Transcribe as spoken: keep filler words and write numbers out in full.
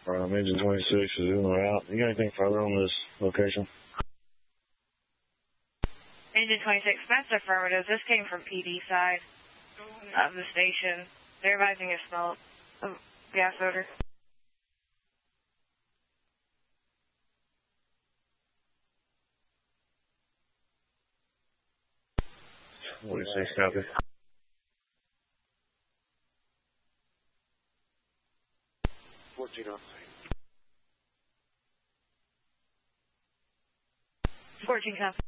from engine twenty-six is in the route. You got anything further on this location? Engine twenty-six, that's affirmative. This came from P D side of the station. They're advising a smell of gas odor. twenty-six, copy. fourteen on fourteen, copy.